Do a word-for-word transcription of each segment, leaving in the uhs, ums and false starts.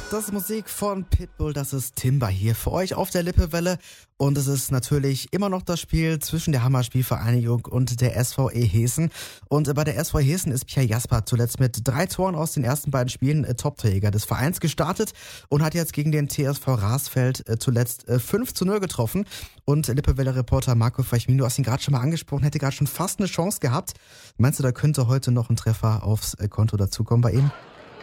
Das ist Musik von Pitbull, das ist Timber hier für euch auf der Lippewelle. Und es ist natürlich immer noch das Spiel zwischen der Hammer-Spielvereinigung und der S V E Heeßen. Und bei der S V E Heeßen ist Pierre Jasper zuletzt mit drei Toren aus den ersten beiden Spielen äh, Toptorjäger des Vereins gestartet und hat jetzt gegen den T S V Rasfeld äh, zuletzt äh, fünf zu null getroffen. Und Lippewelle-Reporter Marco Feichmin, du hast ihn gerade schon mal angesprochen, hätte gerade schon fast eine Chance gehabt. Meinst du, da könnte heute noch ein Treffer aufs äh, Konto dazukommen bei ihm?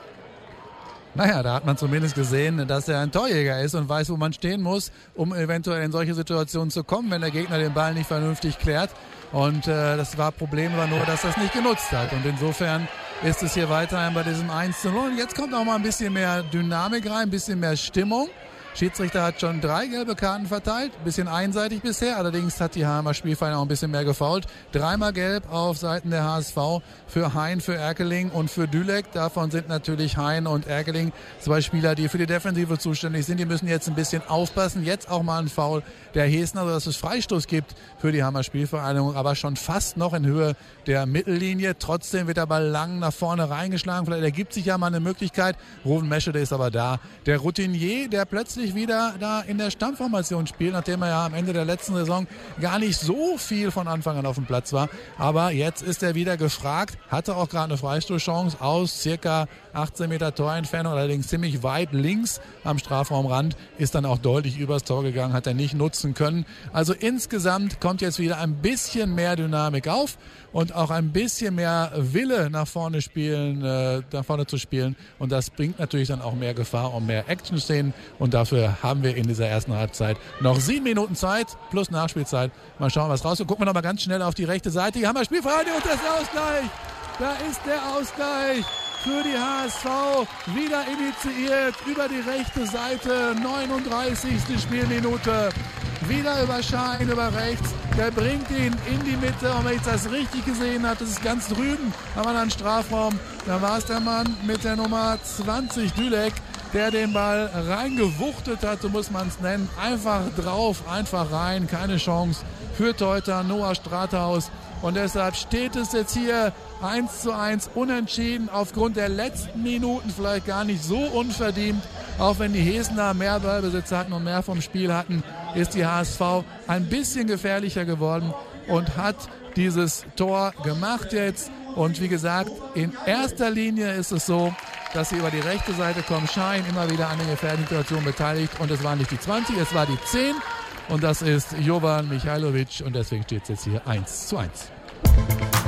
Naja, da hat man zumindest gesehen, dass er ein Torjäger ist und weiß, wo man stehen muss, um eventuell in solche Situationen zu kommen, wenn der Gegner den Ball nicht vernünftig klärt. Und äh, das war Problem war nur, dass er es nicht genutzt hat. Und insofern ist es hier weiterhin bei diesem eins zu null. Und jetzt kommt auch mal ein bisschen mehr Dynamik rein, ein bisschen mehr Stimmung. Schiedsrichter hat schon drei gelbe Karten verteilt, ein bisschen einseitig bisher, allerdings hat die Hammer Spielvereinigung auch ein bisschen mehr gefoult. Dreimal gelb auf Seiten der H S V für Hein, für Erkeling und für Dülek. Davon sind natürlich Hein und Erkeling zwei Spieler, die für die Defensive zuständig sind. Die müssen jetzt ein bisschen aufpassen. Jetzt auch mal ein Foul der Heeßen, also dass es Freistoß gibt für die Hammer Spielvereinigung, aber schon fast noch in Höhe der Mittellinie. Trotzdem wird der Ball lang nach vorne reingeschlagen. Vielleicht ergibt sich ja mal eine Möglichkeit. Ruven Meschede ist aber da. Der Routinier, der plötzlich wieder da in der Stammformation spielt, nachdem er ja am Ende der letzten Saison gar nicht so viel von Anfang an auf dem Platz war. Aber jetzt ist er wieder gefragt, hatte auch gerade eine Freistoßchance aus circa achtzehn Meter Torentfernung, allerdings ziemlich weit links am Strafraumrand, ist dann auch deutlich übers Tor gegangen, hat er nicht nutzen können. Also insgesamt kommt jetzt wieder ein bisschen mehr Dynamik auf und auch ein bisschen mehr Wille nach vorne spielen, äh, nach vorne zu spielen, und das bringt natürlich dann auch mehr Gefahr und mehr Action-Szenen, und dafür haben wir in dieser ersten Halbzeit noch sieben Minuten Zeit plus Nachspielzeit. Mal schauen, was rauskommt. Gucken wir noch mal ganz schnell auf die rechte Seite. Hier haben wir Spielvereinigung und das ist der Ausgleich. Da ist der Ausgleich für die H S V, wieder initiiert über die rechte Seite, neununddreißigste Spielminute. Wieder über Schein, über rechts, der bringt ihn in die Mitte, und wenn ich das richtig gesehen habe, das ist ganz drüben, haben wir einen Strafraum, da war es der Mann mit der Nummer zwanzig, Dülek, der den Ball reingewuchtet hat, so muss man es nennen, einfach drauf, einfach rein, keine Chance für Teuter, Noah Strathaus. Und deshalb steht es jetzt hier eins zu eins unentschieden, aufgrund der letzten Minuten vielleicht gar nicht so unverdient. Auch wenn die Heeßener mehr Ballbesitz hatten und mehr vom Spiel hatten, ist die H S V ein bisschen gefährlicher geworden und hat dieses Tor gemacht jetzt. Und wie gesagt, in erster Linie ist es so, dass sie über die rechte Seite kommen. Schein immer wieder an der gefährlichen Situation beteiligt. Und es war nicht die zwanzig, es war die zehn. Und das ist Jovan Mihailovic. Und deswegen steht es jetzt hier eins zu eins.